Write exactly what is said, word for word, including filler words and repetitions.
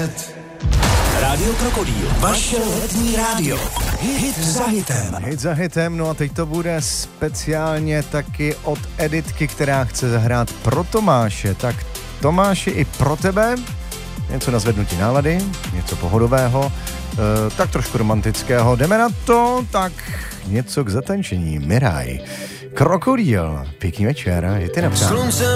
set. Rádio Krokodýl, vaše letní rádio. Hit za hitem. Hit za hitem, no a teď to bude speciálně taky od Editky, která chce zahrát pro Tomáše. Tak Tomáši, i pro tebe něco na zvednutí nálady, něco pohodového, e, tak trošku romantického. Jdeme na to, tak něco k zatančení. Miraj. Krokodýl, pěkný večer, je ty napřát. Slunce